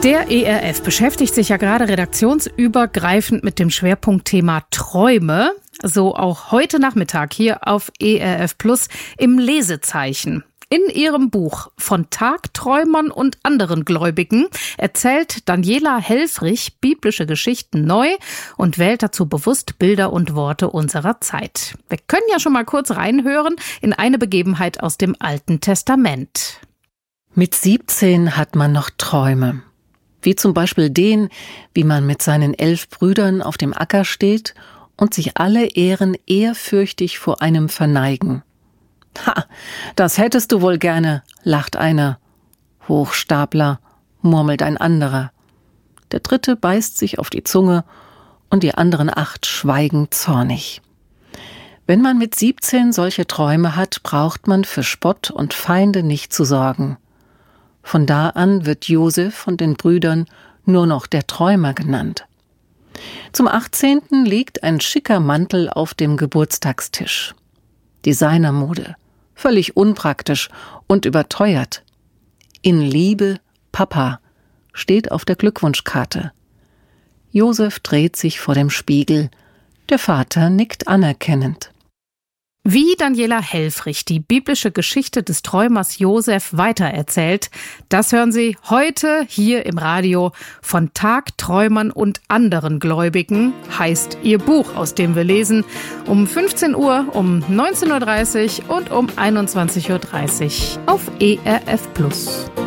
Der ERF beschäftigt sich ja gerade redaktionsübergreifend mit dem Schwerpunktthema Träume. So auch heute Nachmittag hier auf ERF Plus im Lesezeichen. In ihrem Buch Von Tagträumern und anderen Gläubigen erzählt Daniela Helfrich biblische Geschichten neu und wählt dazu bewusst Bilder und Worte unserer Zeit. Wir können ja schon mal kurz reinhören in eine Begebenheit aus dem Alten Testament. Mit 17 hat man noch Träume. Wie zum Beispiel den, wie man mit seinen 11 Brüdern auf dem Acker steht und sich alle Ehren ehrfürchtig vor einem verneigen. »Ha, das hättest du wohl gerne«, lacht einer. »Hochstapler«, murmelt ein anderer. Der dritte beißt sich auf die Zunge und die anderen 8 schweigen zornig. Wenn man mit 17 solche Träume hat, braucht man für Spott und Feinde nicht zu sorgen. Von da an wird Josef von den Brüdern nur noch der Träumer genannt. Zum 18. liegt ein schicker Mantel auf dem Geburtstagstisch. Designermode, völlig unpraktisch und überteuert. In Liebe, Papa, steht auf der Glückwunschkarte. Josef dreht sich vor dem Spiegel, der Vater nickt anerkennend. Wie Daniela Helfrich die biblische Geschichte des Träumers Josef weitererzählt, das hören Sie heute hier im Radio. Von Tagträumern und anderen Gläubigen heißt Ihr Buch, aus dem wir lesen, um 15 Uhr, um 19.30 Uhr und um 21.30 Uhr auf ERF Plus.